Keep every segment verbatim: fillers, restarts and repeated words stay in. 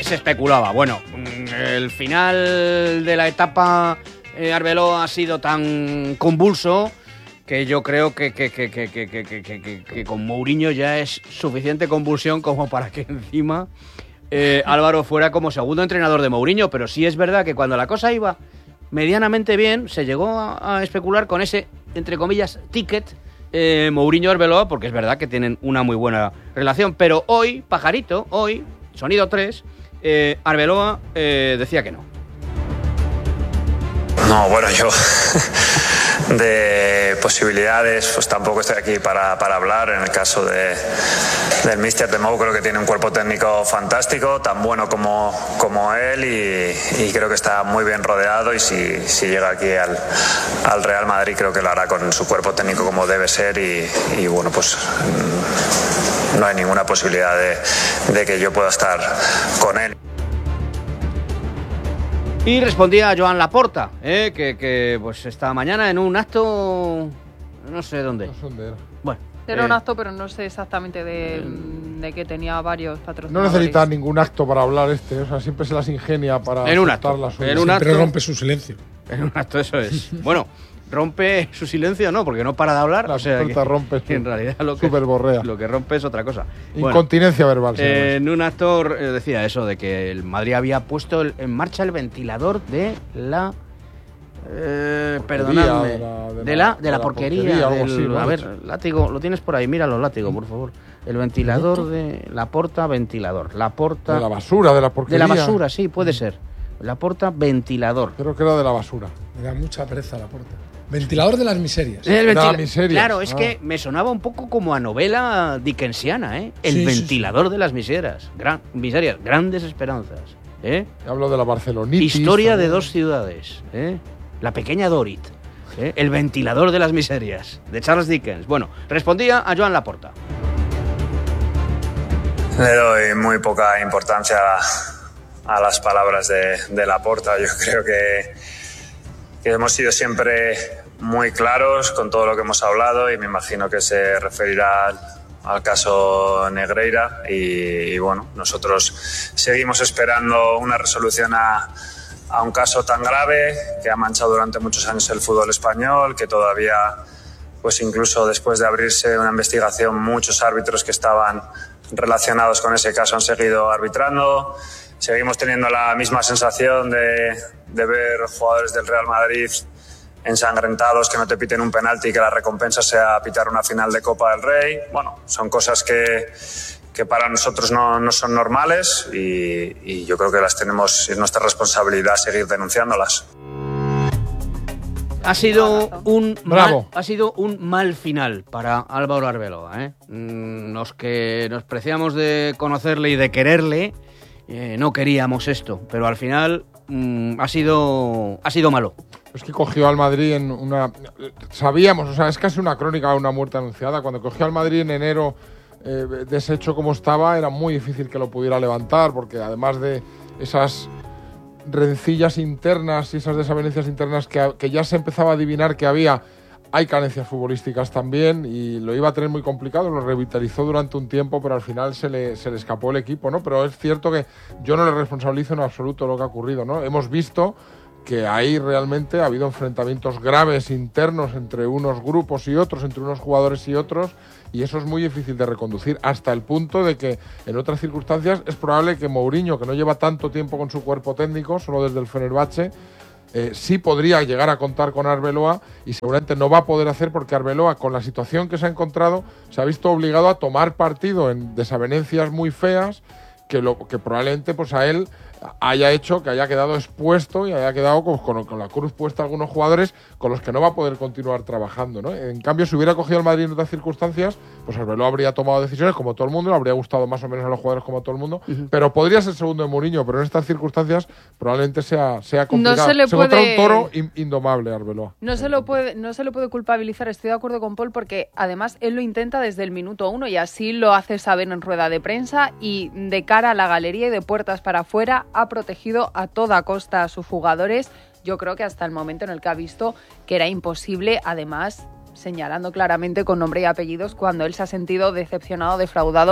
se especulaba. Bueno, el final de la etapa eh, Arbeloa ha sido tan convulso que yo creo que, que, que, que, que, que, que, que, que con Mourinho ya es suficiente convulsión como para que encima eh, Álvaro fuera como segundo entrenador de Mourinho. Pero sí es verdad que cuando la cosa iba medianamente bien, se llegó a, a especular con ese, entre comillas, ticket eh, Mourinho-Arbeloa, porque es verdad que tienen una muy buena relación. Pero hoy, pajarito, hoy, sonido tres, eh, Arbeloa eh, decía que no. No, bueno, yo de posibilidades pues tampoco estoy aquí para, para hablar. En el caso de, del míster de Mou, creo que tiene un cuerpo técnico fantástico, tan bueno como, como él, y, y creo que está muy bien rodeado, y si, si llega aquí al, al Real Madrid creo que lo hará con su cuerpo técnico como debe ser, y, y bueno, pues no hay ninguna posibilidad de, de que yo pueda estar con él. Y respondía a Joan Laporta, eh, que, que pues esta mañana en un acto, no sé dónde. No sé dónde era. Bueno, era eh, un acto, pero no sé exactamente de, de que tenía varios No patrocinadores. necesita ningún acto para hablar este, o sea, siempre se las ingenia para En un soltar acto, la suya. en un Siempre acto. rompe su silencio. En un acto, eso es. Bueno, rompe su silencio, no, porque no para de hablar. La o sea, puerta que, rompe que en realidad lo que, superborrea. lo que rompe es otra cosa. Incontinencia Bueno, verbal. eh, en un acto eh, decía eso, de que el Madrid había puesto el, en marcha el ventilador de la... Eh, perdonadme. de la- de de la- la, de de la la porquería. porquería, algo del- así, ¿no? a ver, látigo, lo tienes por ahí, míralo, látigo, por favor. El ventilador de la porta ventilador. La porta... De la basura, de la porquería. De la basura, sí, puede ser. La porta ventilador. Creo que era de la basura. Me da mucha pereza la puerta. Ventilador de las miserias. El De la ventila- miseria. Claro, es Ah. que me sonaba un poco como a novela dickensiana, ¿eh? El Sí, sí, ventilador de las miserias. Gran, miserias, grandes esperanzas. ¿eh? Hablo de la Barcelonitis. Historia de también. dos ciudades. ¿eh? La pequeña Dorit. ¿eh? El ventilador de las miserias. De Charles Dickens. Bueno, respondía a Joan Laporta. Le doy muy poca importancia a, a las palabras de, de Laporta. Yo creo que, que hemos sido siempre muy claros con todo lo que hemos hablado, y me imagino que se referirá al, al caso Negreira, y, y bueno, nosotros seguimos esperando una resolución a, a un caso tan grave que ha manchado durante muchos años el fútbol español, que todavía, pues incluso después de abrirse una investigación, muchos árbitros que estaban relacionados con ese caso han seguido arbitrando. Seguimos teniendo la misma sensación de, de ver jugadores del Real Madrid ensangrentados, que no te piten un penalti y que la recompensa sea pitar una final de Copa del Rey. Bueno, son cosas que, que para nosotros no, no son normales, y, y yo creo que las tenemos, es nuestra responsabilidad seguir denunciándolas. Ha sido un Bravo. mal, ha sido un mal final para Álvaro Arbeloa, ¿eh? Mm, Los que nos preciamos de conocerle y de quererle, eh, no queríamos esto, pero al final mm, ha sido ha sido malo. Es que cogió al Madrid en una... Sabíamos, o sea, es casi una crónica de una muerte anunciada. Cuando cogió al Madrid en enero, eh, deshecho como estaba, era muy difícil que lo pudiera levantar, porque además de esas rencillas internas y esas desavenencias internas que, que ya se empezaba a adivinar que había, hay carencias futbolísticas también, y lo iba a tener muy complicado. Lo revitalizó durante un tiempo, pero al final se le, se le escapó el equipo, ¿no? Pero es cierto que yo no le responsabilizo en absoluto lo que ha ocurrido, ¿no? Hemos visto que ahí realmente ha habido enfrentamientos graves internos entre unos grupos y otros, entre unos jugadores y otros, y eso es muy difícil de reconducir, hasta el punto de que en otras circunstancias es probable que Mourinho, que no lleva tanto tiempo con su cuerpo técnico, solo desde el Fenerbahce, eh, sí podría llegar a contar con Arbeloa, y seguramente no va a poder hacer, porque Arbeloa, con la situación que se ha encontrado, se ha visto obligado a tomar partido en desavenencias muy feas, que, lo, que probablemente pues a él haya hecho que haya quedado expuesto y haya quedado con, con, con la cruz puesta a algunos jugadores con los que no va a poder continuar trabajando, ¿no? En cambio, si hubiera cogido al Madrid en otras circunstancias, pues Arbeloa habría tomado decisiones como todo el mundo, le habría gustado más o menos a los jugadores como a todo el mundo, uh-huh. pero podría ser segundo de Mourinho, pero en estas circunstancias probablemente sea, sea complicado. No se le se puede... encontró un toro in, indomable, Arbeloa. No se lo puede, no se lo puede culpabilizar, estoy de acuerdo con Paul, porque además él lo intenta desde el minuto uno, y así lo hace saber en rueda de prensa, y de cara a la galería y de puertas para afuera ha protegido a toda costa a sus jugadores. Yo creo que hasta el momento en el que ha visto que era imposible, además señalando claramente con nombre y apellidos cuando él se ha sentido decepcionado, defraudado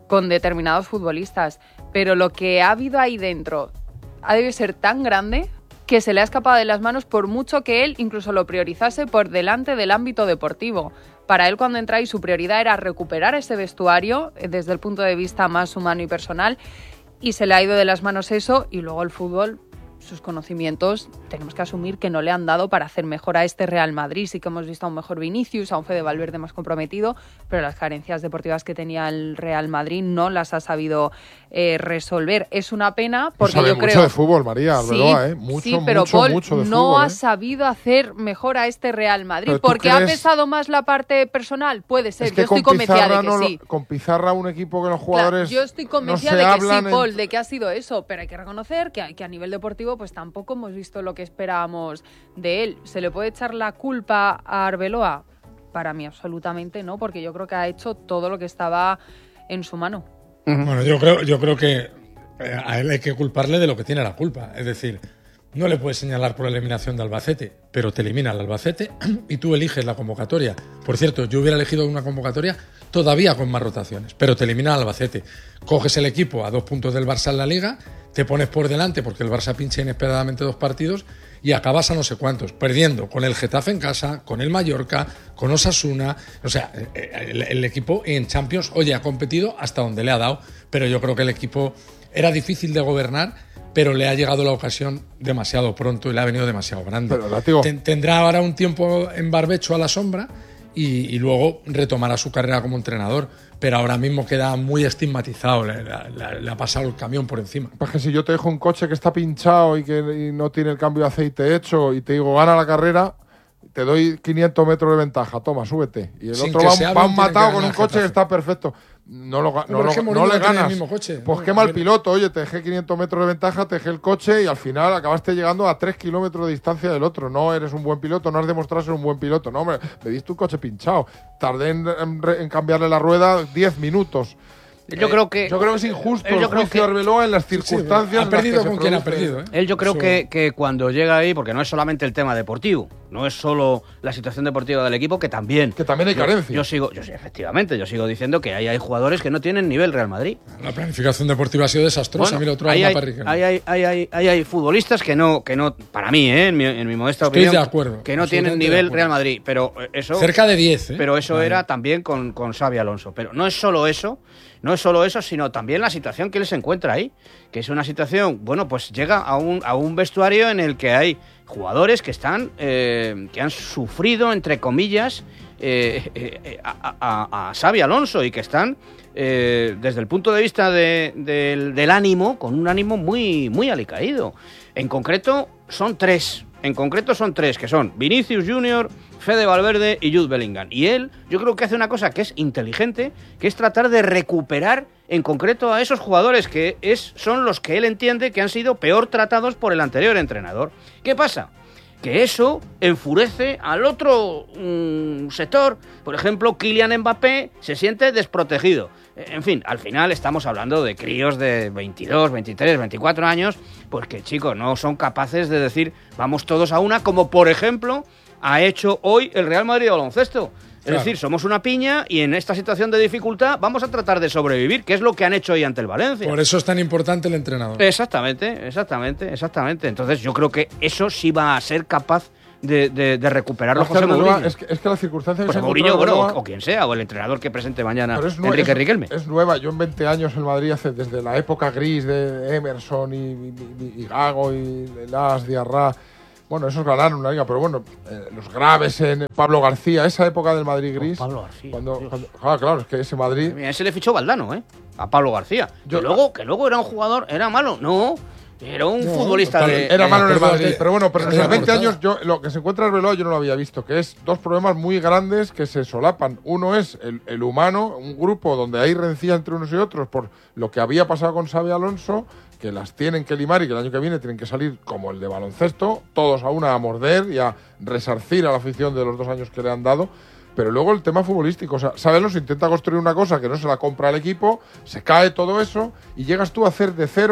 con determinados futbolistas, pero lo que ha habido ahí dentro ha debido ser tan grande que se le ha escapado de las manos, por mucho que él incluso lo priorizase por delante del ámbito deportivo. Para él, cuando entra ahí, su prioridad era recuperar ese vestuario desde el punto de vista más humano y personal, y se le ha ido de las manos eso, y luego el fútbol, sus conocimientos, tenemos que asumir que no le han dado para hacer mejor a este Real Madrid. Sí que hemos visto a un mejor Vinicius, a un Fede Valverde más comprometido, pero las carencias deportivas que tenía el Real Madrid no las ha sabido eh, resolver. Es una pena porque sabe yo mucho creo... de fútbol, María Arbeloa, sí, ¿eh? Mucho, sí, pero mucho, Paul mucho de no fútbol, ha ¿eh? sabido hacer mejor a este Real Madrid. Pero ¿tú ¿Porque ha crees- pesado más la parte personal? Puede ser, Es que yo estoy con convencida Pizarra, de que no lo- sí. con Pizarra, un equipo que los Claro, jugadores yo estoy convencida no se de que sí, hablan en- Paul, de que ha sido eso, pero hay que reconocer que, que a nivel deportivo pues tampoco hemos visto lo que esperábamos de él. ¿Se le puede echar la culpa a Arbeloa? Para mí absolutamente no, porque yo creo que ha hecho todo lo que estaba en su mano. Bueno, yo creo, yo creo que eh, a él hay que culparle de lo que tiene la culpa. Es decir, no le puedes señalar por la eliminación de Albacete, pero te elimina el Albacete y tú eliges la convocatoria. Por cierto, yo hubiera elegido una convocatoria todavía con más rotaciones, pero te elimina el Albacete. Coges el equipo a dos puntos del Barça en la Liga, te pones por delante porque el Barça pincha inesperadamente dos partidos y acabas a no sé cuántos, perdiendo con el Getafe en casa, con el Mallorca, con Osasuna. O sea, el, el equipo en Champions, oye, ha competido hasta donde le ha dado, pero yo creo que el equipo era difícil de gobernar, pero le ha llegado la ocasión demasiado pronto y le ha venido demasiado grande. Pero, Látigo. Ten- Tendrá ahora un tiempo en barbecho a la sombra y, y luego retomará su carrera como entrenador, pero ahora mismo queda muy estigmatizado, le, le- le ha pasado el camión por encima. Pues que si yo te dejo un coche que está pinchado y que y no tiene el cambio de aceite hecho y te digo gana la carrera, te doy quinientos metros de ventaja, toma, súbete. Y el Sin otro que va, se va hablen, un tiene matado que con un ganar coche que Getafe. está perfecto. No, lo, ga- no, pero lo- es que no Mourinho le tiene el ganas. mismo coche. Pues No, qué mal a ver. piloto, oye, te dejé quinientos metros de ventaja, te dejé el coche y al final acabaste llegando a tres kilómetros de distancia del otro. No eres un buen piloto, no has demostrado ser un buen piloto. No, hombre, me diste un coche pinchado. Tardé en, en re- en cambiarle la rueda diez minutos. Yo creo que... Yo creo que es injusto Eh, yo el creo juicio que- de Arbeloa en las Sí, circunstancias. ha en las perdido que se con quien ha produce. perdido, ¿eh? Él yo creo Eso- que, que cuando llega ahí, porque no es solamente el tema deportivo, no es solo la situación deportiva del equipo, que también... Que también hay yo- carencia. Yo sigo, yo, sí, efectivamente, yo sigo diciendo que ahí hay jugadores que no tienen nivel Real Madrid. La planificación deportiva ha sido desastrosa. Bueno, Mira, otro ahí Alba hay, Parrique. ahí hay, ahí hay- ahí hay futbolistas que no, que no, para mí, ¿eh? en, mi, en mi modesta Estoy opinión, de acuerdo, que no tienen absolutamente de nivel acuerdo. Real Madrid, pero eh, eso... Cerca de diez, ¿eh? Pero eso Vale. era también con, con Xabi Alonso. Pero no es solo eso, no es solo eso, sino también la situación que él se encuentra ahí. Que es una situación, bueno, pues llega a un, a un vestuario en el que hay jugadores que están, eh, que han sufrido, entre comillas, eh, eh, a, a, a Xabi Alonso y que están, eh, desde el punto de vista de- del, del ánimo, con un ánimo muy, muy alicaído. En concreto, son tres. En concreto son tres, que son Vinicius Junior, Fede Valverde y Jude Bellingham. Y él, yo creo que hace una cosa que es inteligente, que es tratar de recuperar en concreto a esos jugadores que es, son los que él entiende que han sido peor tratados por el anterior entrenador. ¿Qué pasa? Que eso enfurece al otro mm, sector. Por ejemplo, Kylian Mbappé se siente desprotegido. En fin, al final estamos hablando de críos de veintidós, veintitrés, veinticuatro años, pues que, chicos, no son capaces de decir vamos todos a una, como por ejemplo ha hecho hoy el Real Madrid de baloncesto. Es Claro. decir, somos una piña y en esta situación de dificultad vamos a tratar de sobrevivir, que es lo que han hecho hoy ante el Valencia. Por eso es tan importante el entrenador. Exactamente, exactamente, exactamente. Entonces yo creo que eso sí va a ser capaz de, de, de recuperarlo Es que José Arbeloa- Mourinho. Es que, es que la circunstancia que Pues se Mourinho, encuentra bueno, Arbeloa- o quien sea, o el entrenador que presente mañana, Pero es nue- Enrique es- Riquelme. Es nueva. Yo en veinte años en Madrid, hace, desde la época gris de Emerson y, y, y- y Gago y Las, Diarra. Bueno, esos ganaron una liga, pero bueno, eh, los graves en Pablo García, esa época del Madrid gris. Pablo García, Cuando, Dios. cuando- ah, claro, es que ese Madrid. Mira, ese le fichó Valdano, ¿eh? A Pablo García. Yo- que, luego, que luego era un jugador, era malo. No, era un No, futbolista tal- de... Era de- malo en el acuerdo Madrid, de- pero bueno, pero en de esos la veinte portada. años yo, lo que se encuentra Arbeloa yo no lo había visto, que es dos problemas muy grandes que se solapan. Uno es el, el humano, un grupo donde hay rencilla entre unos y otros por lo que había pasado con Xabi Alonso, que las tienen que limar y que el año que viene tienen que salir como el de baloncesto, todos a una a morder y a resarcir a la afición de los dos años que le han dado. Pero luego el tema futbolístico, o sea, Xabi Alonso intenta construir una cosa que no se la compra al equipo, se cae todo eso y llegas tú a hacer de cero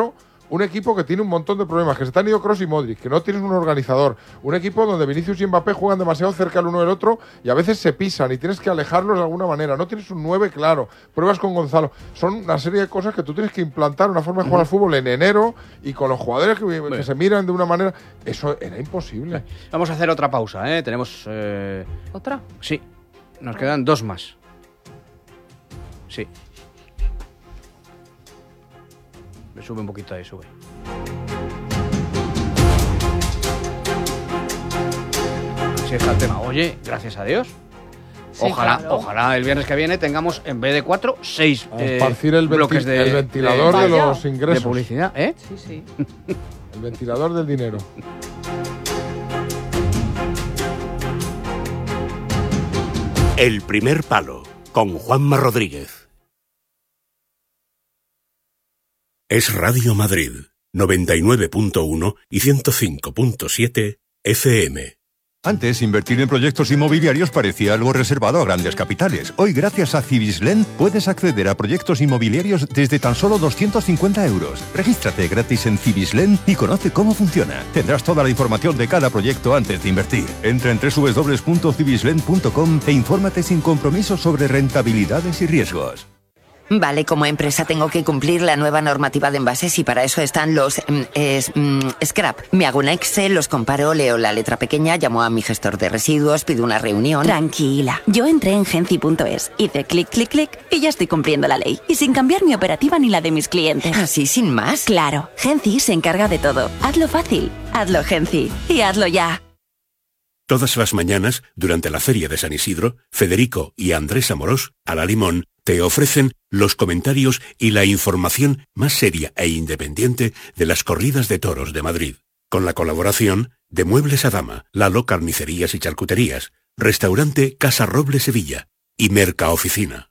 un equipo que tiene un montón de problemas, que se te han ido Kroos y Modric, que no tienes un organizador, un equipo donde Vinicius y Mbappé juegan demasiado cerca el uno del otro y a veces se pisan y tienes que alejarlos de alguna manera, no tienes un nueve claro, pruebas con Gonzalo, son una serie de cosas que tú tienes que implantar una forma de jugar al fútbol en enero y con los jugadores que, que se miran de una manera, eso era imposible. Vamos a hacer otra pausa, ¿eh? Tenemos... Eh... ¿Otra? Sí, nos quedan dos más. Sí. Me sube un poquito ahí, sube. Así está el tema. Oye, gracias a Dios. Sí, ojalá, claro. ojalá el viernes que viene tengamos, en vez de cuatro, seis A eh, esparcir el, venti- bloques de, el ventilador de, de, Vaya. los de ingresos. publicidad, ¿eh? Sí, sí. El ventilador del dinero. El primer palo, con Juanma Rodríguez. Es Radio Madrid, noventa y nueve punto uno y ciento cinco punto siete F M. Antes, invertir en proyectos inmobiliarios parecía algo reservado a grandes capitales. Hoy, gracias a Cibislen, puedes acceder a proyectos inmobiliarios desde tan solo doscientos cincuenta euros. Regístrate gratis en Cibislen y conoce cómo funciona. Tendrás toda la información de cada proyecto antes de invertir. Entra en doble u doble u doble u punto cibislen punto com e infórmate sin compromiso sobre rentabilidades y riesgos. Vale, como empresa tengo que cumplir la nueva normativa de envases y para eso están los mm, es, mm, scrap. Me hago un Excel, los comparo, leo la letra pequeña, llamo a mi gestor de residuos, pido una reunión. Tranquila, yo entré en Genci punto es, hice clic, clic, clic y ya estoy cumpliendo la ley. Y sin cambiar mi operativa ni la de mis clientes. ¿Así sin más? Claro, Genci se encarga de todo. Hazlo fácil, hazlo Genci y hazlo ya. Todas las mañanas, durante la Feria de San Isidro, Federico y Andrés Amorós, a la Limón, te ofrecen los comentarios y la información más seria e independiente de las corridas de toros de Madrid. Con la colaboración de Muebles a Dama, Lalo Carnicerías y Charcuterías, Restaurante Casa Roble Sevilla y Mercaoficina.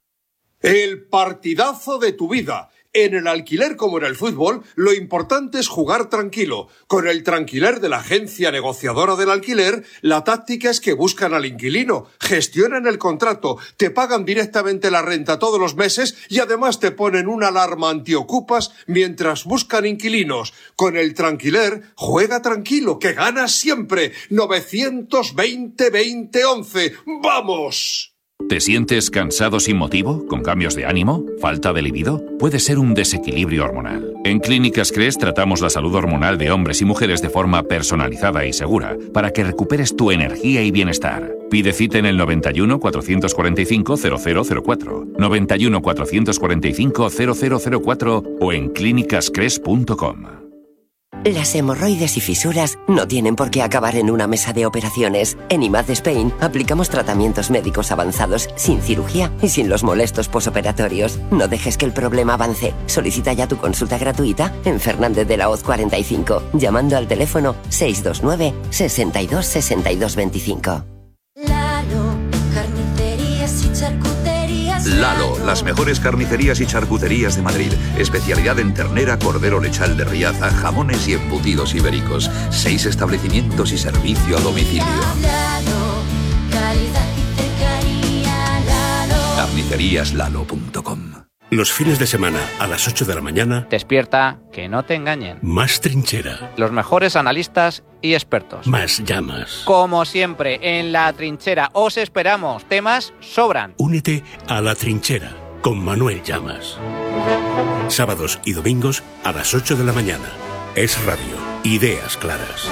El partidazo de tu vida. En el alquiler como en el fútbol, lo importante es jugar tranquilo. Con el Tranquiler de la agencia negociadora del alquiler, la táctica es que buscan al inquilino, gestionan el contrato, te pagan directamente la renta todos los meses y además te ponen una alarma antiocupas mientras buscan inquilinos. Con el Tranquiler, juega tranquilo, que ganas siempre. novecientos veinte veinte once. ¡Vamos! ¿Te sientes cansado sin motivo? ¿Con cambios de ánimo? ¿Falta de libido? Puede ser un desequilibrio hormonal. En Clínicas Cres tratamos la salud hormonal de hombres y mujeres de forma personalizada y segura para que recuperes tu energía y bienestar. Pide cita en el noventa y uno, cuatrocientos cuarenta y cinco, cero cero cero cuatro, noventa y uno, cuatrocientos cuarenta y cinco, cero cero cero cuatro o en clínicas cres punto com. Las hemorroides y fisuras no tienen por qué acabar en una mesa de operaciones. En I M A D Spain aplicamos tratamientos médicos avanzados sin cirugía y sin los molestos posoperatorios. No dejes que el problema avance. Solicita ya tu consulta gratuita en Fernández de la Hoz cuarenta y cinco, llamando al teléfono seis dos nueve, sesenta y dos, sesenta y dos veinticinco. Lalo, carnicerías y charcuterías. Lalo, las mejores carnicerías y charcuterías de Madrid. Especialidad en ternera, cordero lechal de Riaza, jamones y embutidos ibéricos. Seis establecimientos y servicio a domicilio. Lalo, calidad y cercanía. Lalo. carnicerías lalo punto com. Los fines de semana, a las ocho de la mañana, Despierta, que no te engañen. más trinchera, Los mejores analistas y expertos. más llamas. Como siempre, en La Trinchera os esperamos. Temas sobran. Únete a La Trinchera con Manuel Llamas. Sábados y domingos a las ocho de la mañana. Es Radio. Ideas claras.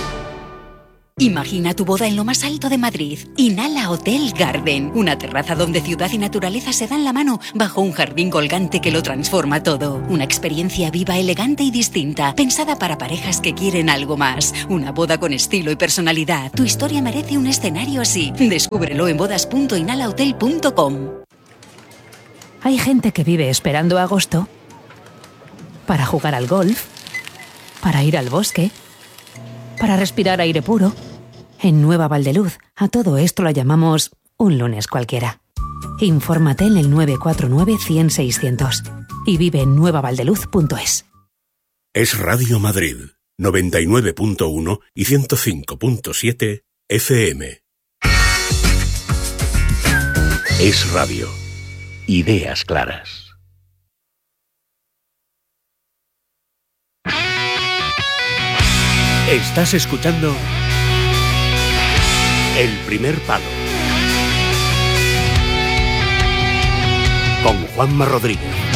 Imagina tu boda en lo más alto de Madrid. Inhala Hotel Garden. Una terraza donde ciudad y naturaleza se dan la mano bajo un jardín colgante que lo transforma todo. Una experiencia viva, elegante y distinta. Pensada para parejas que quieren algo más. Una boda con estilo y personalidad. Tu historia merece un escenario así. Descúbrelo en bodas punto inhala hotel punto com. Hay gente que vive esperando agosto para jugar al golf, para ir al bosque, para respirar aire puro. En Nueva Valdeluz, a todo esto lo llamamos un lunes cualquiera. Infórmate en el nueve cuatro nueve, cien, seiscientos y vive en nueva valdeluz punto es. Es Radio Madrid, noventa y nueve punto uno y ciento cinco punto siete F M. Es Radio. Ideas claras. Estás escuchando El Primer Palo con Juanma Rodríguez.